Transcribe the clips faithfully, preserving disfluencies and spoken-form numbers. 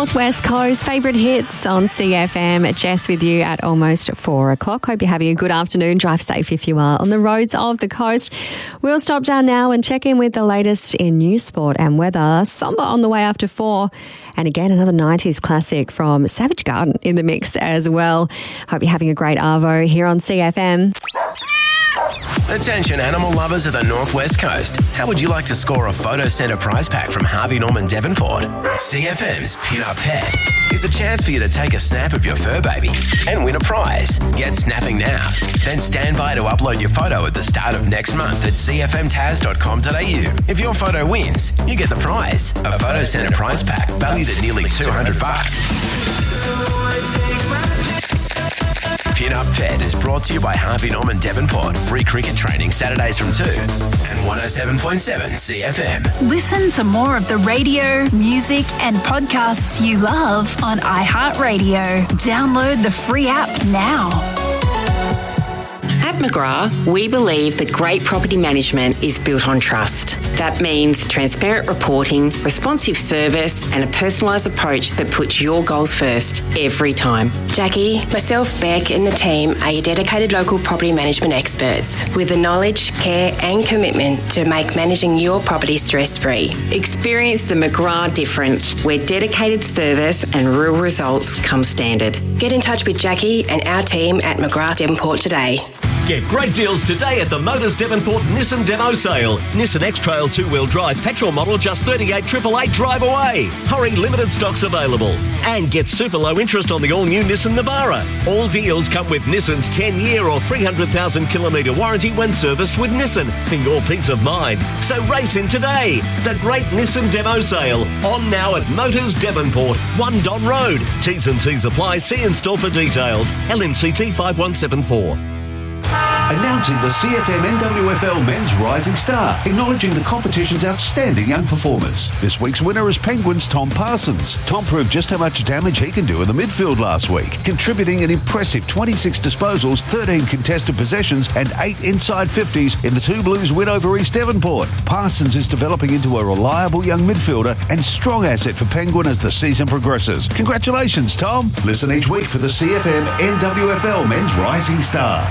Northwest Coast favourite hits on C F M. Jess with you at almost four o'clock. Hope you're having a good afternoon. Drive safe if you are on the roads of the coast. We'll stop down now and check in with the latest in news, sport and weather. Somber on the way after four. And again, another nineties classic from Savage Garden in the mix as well. Hope you're having a great arvo here on C F M. Attention animal lovers of the Northwest Coast. How would you like to score a Photo Centre prize pack from Harvey Norman Devonport? C F M's Pin Up Pet is a chance for you to take a snap of your fur baby and win a prize. Get snapping now. Then stand by to upload your photo at the start of next month at c f m taz dot com dot a u. If your photo wins, you get the prize. A Photo Centre prize pack valued at nearly two hundred bucks. Pin Up Pet is brought to you by Harvey Norman Devonport. Free cricket training Saturdays from two and one oh seven point seven C F M. Listen to more of the radio, music and podcasts you love on iHeartRadio. Download the free app now. At McGrath, we believe that great property management is built on trust. That means transparent reporting, responsive service and a personalised approach that puts your goals first every time. Jackie, myself, Beck and the team are your dedicated local property management experts with the knowledge, care and commitment to make managing your property stress-free. Experience the McGrath difference where dedicated service and real results come standard. Get in touch with Jackie and our team at McGrath Devonport today. Get great deals today at the Motors Devonport Nissan Demo Sale. Nissan X-Trail two-wheel drive petrol model just thirty-eight thousand eight hundred eighty-eight drive away. Hurry, limited stocks available. And get super low interest on the all-new Nissan Navara. All deals come with Nissan's ten-year or three hundred thousand kilometre warranty when serviced with Nissan for your peace of mind. So race in today. The great Nissan Demo Sale. On now at Motors Devonport, one Don Road. T's and C's apply. See in store for details. L M C T five one seven four. Announcing the C F M N W F L Men's Rising Star, acknowledging the competition's outstanding young performers. This week's winner is Penguins' Tom Parsons. Tom proved just how much damage he can do in the midfield last week, contributing an impressive twenty-six disposals, thirteen contested possessions and eight inside fifties in the Two Blues win over East Devonport. Parsons is developing into a reliable young midfielder and strong asset for Penguin as the season progresses. Congratulations, Tom. Listen each week for the C F M N W F L Men's Rising Star.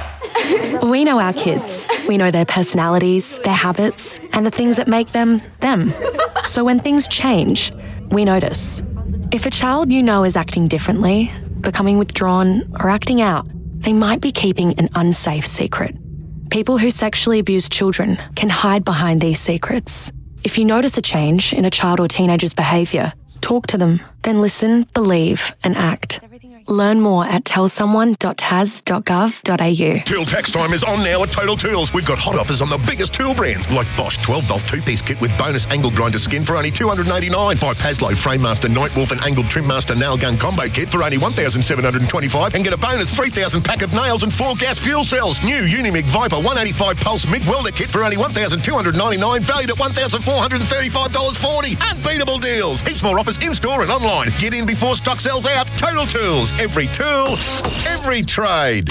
We know our kids. We know their personalities, their habits, and the things that make them, them. So when things change, we notice. If a child you know is acting differently, becoming withdrawn, or acting out, they might be keeping an unsafe secret. People who sexually abuse children can hide behind these secrets. If you notice a change in a child or teenager's behaviour, talk to them, then listen, believe, and act. Learn more at tell someone dot tas dot gov dot a u. Tool tax time is on now at Total Tools. We've got hot offers on the biggest tool brands like Bosch twelve volt two-piece kit with bonus angle grinder skin for only two hundred eighty-nine dollars. Buy Paslow Framemaster Nightwolf and Angled Trimmaster Nail Gun Combo Kit for only one thousand seven hundred twenty-five dollars and get a bonus three thousand pack of nails and four gas fuel cells. New Unimig Viper one eighty-five Pulse MIG Welder Kit for only one thousand two hundred ninety-nine dollars, valued at one thousand four hundred thirty-five dollars forty. Unbeatable deals. Heaps more offers in-store and online. Get in before stock sells out. Total Tools. Every tool, every trade.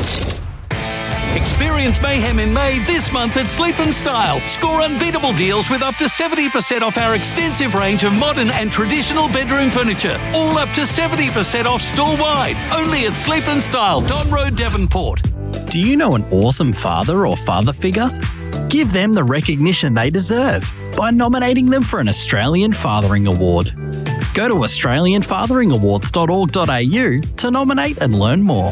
Experience mayhem in May this month at Sleep and Style. Score unbeatable deals with up to seventy percent off our extensive range of modern and traditional bedroom furniture. All up to seventy percent off store-wide. Only at Sleep and Style, Don Road, Devonport. Do you know an awesome father or father figure? Give them the recognition they deserve by nominating them for an Australian Fathering Award. Go to australian fathering awards dot org dot a u to nominate and learn more.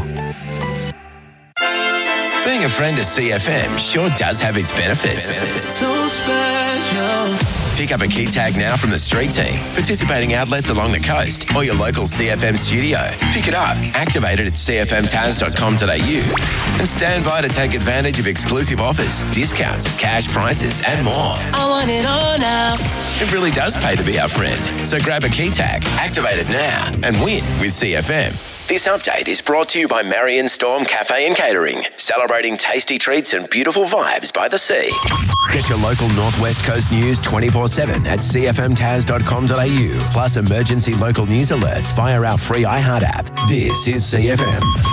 Being a friend of C F M sure does have its benefits. benefits. So special. Pick up a key tag now from the street team, participating outlets along the coast, or your local C F M studio. Pick it up, activate it at c f m taz dot com dot a u, and stand by to take advantage of exclusive offers, discounts, cash prices, and more. I want it all now. It really does pay to be our friend. So grab a key tag, activate it now, and win with C F M. This update is brought to you by Marion Storm Cafe and Catering, celebrating tasty treats and beautiful vibes by the sea. Get your local Northwest Coast news twenty-four seven at c f m taz dot com dot a u, plus emergency local news alerts via our free iHeart app. This is C F M.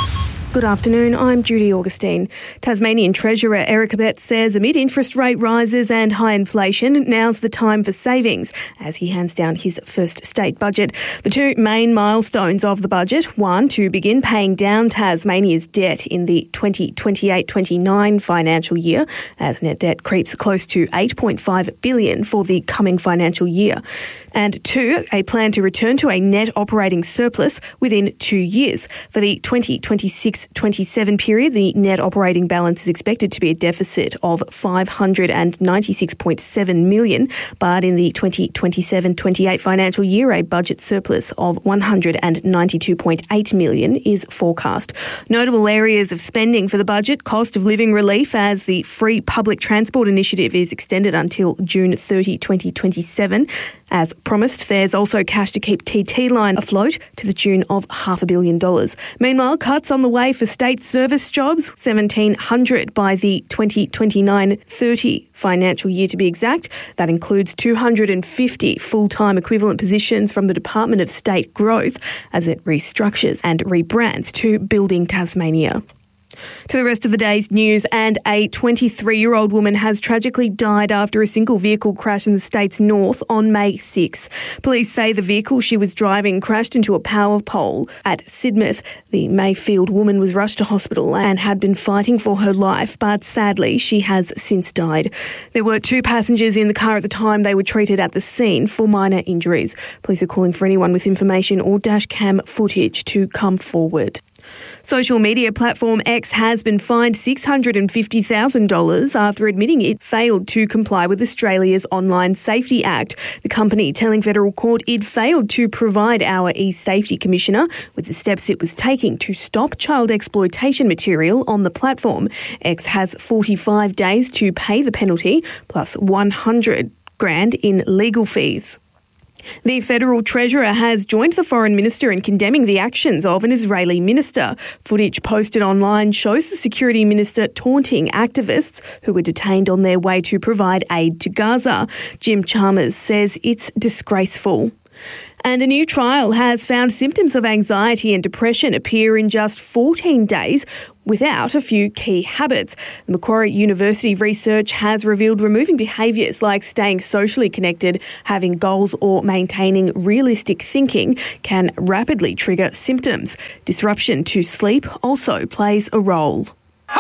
Good afternoon, I'm Judy Augustine. Tasmanian Treasurer Eric Abetz says amid interest rate rises and high inflation, now's the time for savings as he hands down his first state budget. The two main milestones of the budget, one, to begin paying down Tasmania's debt in the twenty twenty-eight twenty-nine financial year as net debt creeps close to eight point five billion dollars for the coming financial year. And two, a plan to return to a net operating surplus within two years. For the twenty twenty-six twenty-seven period, the net operating balance is expected to be a deficit of five hundred ninety-six point seven million dollars, but in the twenty twenty-seven twenty-eight financial year, a budget surplus of one hundred ninety-two point eight million dollars is forecast. Notable areas of spending for the budget: cost of living relief as the free public transport initiative is extended until June thirtieth twenty twenty-seven. As promised, there's also cash to keep T T Line afloat to the tune of half a billion dollars. Meanwhile, cuts on the way for state service jobs, seventeen hundred by the twenty twenty-nine thirty financial year to be exact. That includes two hundred fifty full-time equivalent positions from the Department of State Growth as it restructures and rebrands to Building Tasmania. To the rest of the day's news, and a twenty-three-year-old woman has tragically died after a single vehicle crash in the state's north on May sixth. Police say the vehicle she was driving crashed into a power pole at Sidmouth. The Mayfield woman was rushed to hospital and had been fighting for her life, but sadly she has since died. There were two passengers in the car at the time. They were treated at the scene for minor injuries. Police are calling for anyone with information or dash cam footage to come forward. Social media platform X has been fined six hundred fifty thousand dollars after admitting it failed to comply with Australia's Online Safety Act. The company telling federal court it failed to provide our e-safety commissioner with the steps it was taking to stop child exploitation material on the platform. X has forty-five days to pay the penalty plus one hundred grand in legal fees. The Federal Treasurer has joined the Foreign Minister in condemning the actions of an Israeli minister. Footage posted online shows the Security Minister taunting activists who were detained on their way to provide aid to Gaza. Jim Chalmers says it's disgraceful. And a new trial has found symptoms of anxiety and depression appear in just fourteen days without a few key habits. The Macquarie University research has revealed removing behaviours like staying socially connected, having goals or maintaining realistic thinking can rapidly trigger symptoms. Disruption to sleep also plays a role.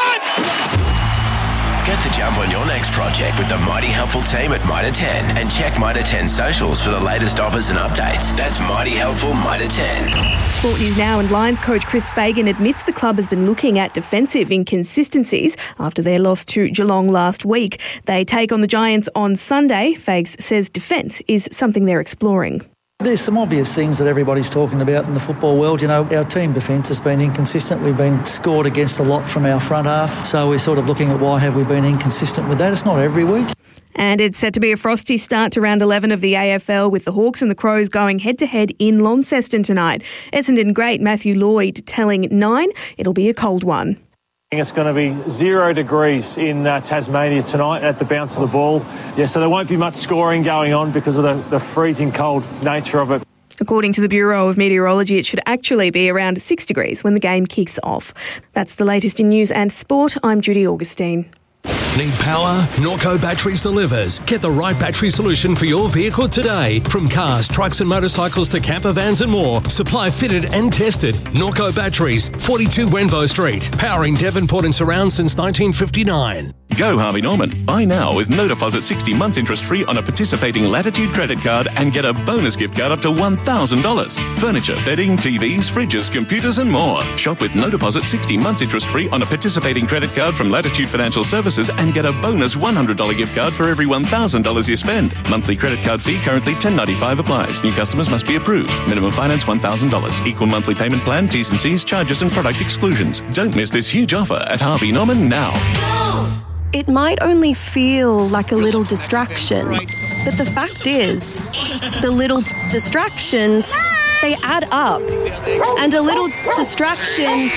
Get the jump on your next project with the Mighty Helpful team at Mitre ten and check Mitre ten socials for the latest offers and updates. That's Mighty Helpful Mitre ten. Sport News Now, and Lions coach Chris Fagan admits the club has been looking at defensive inconsistencies after their loss to Geelong last week. They take on the Giants on Sunday. Fags says defence is something they're exploring. There's some obvious things that everybody's talking about in the football world. You know, our team defence has been inconsistent. We've been scored against a lot from our front half. So we're sort of looking at why have we been inconsistent with that. It's not every week. And it's set to be a frosty start to round eleven of the A F L, with the Hawks and the Crows going head-to-head in Launceston tonight. Essendon great Matthew Lloyd telling Nine it'll be a cold one. It's going to be zero degrees in uh, Tasmania tonight at the bounce of the ball. Yeah, so there won't be much scoring going on because of the, the freezing cold nature of it. According to the Bureau of Meteorology, it should actually be around six degrees when the game kicks off. That's the latest in news and sport. I'm Judy Augustine. Need power? Norco Batteries delivers. Get the right battery solution for your vehicle today. From cars, trucks and motorcycles to camper vans and more. Supply fitted and tested. Norco Batteries, forty-two Wenvo Street. Powering Devonport and surrounds since nineteen fifty-nine. Go Harvey Norman. Buy now with no deposit, sixty months interest free on a participating Latitude credit card and get a bonus gift card up to one thousand dollars. Furniture, bedding, T Vs, fridges, computers and more. Shop with no deposit, sixty months interest free on a participating credit card from Latitude Financial Services and get a bonus one hundred dollars gift card for every one thousand dollars you spend. Monthly credit card fee currently ten dollars and ninety-five cents applies. New customers must be approved. Minimum finance one thousand dollars. Equal monthly payment plan, T's and C's, charges and product exclusions. Don't miss this huge offer at Harvey Norman now. It might only feel like a little distraction, but the fact is, the little distractions, they add up. And a little distraction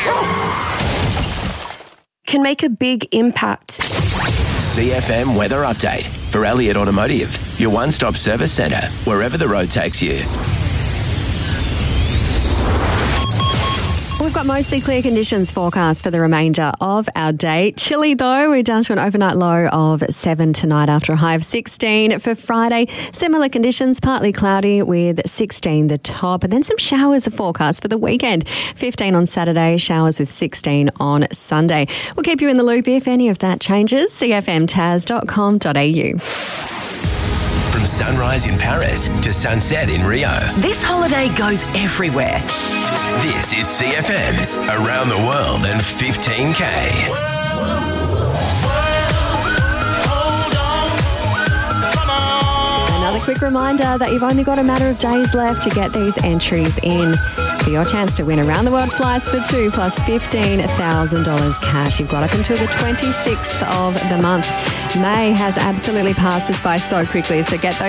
can make a big impact. C F M Weather Update for Elliott Automotive, your one-stop service centre, wherever the road takes you. We've got mostly clear conditions forecast for the remainder of our day. Chilly though, we're down to an overnight low of seven tonight after a high of sixteen. For Friday, similar conditions, partly cloudy with sixteen the top, and then some showers are forecast for the weekend. fifteen on Saturday, showers with sixteen on Sunday. We'll keep you in the loop if any of that changes. c f m taz dot com dot a u. From sunrise in Paris to sunset in Rio. This holiday goes everywhere. This is C F M's Around the World in fifteen K. Another quick reminder that you've only got a matter of days left to get these entries in for your chance to win around the world flights for two plus fifteen thousand dollars cash. You've got up until the twenty-sixth of the month. May has absolutely passed us by so quickly, so get those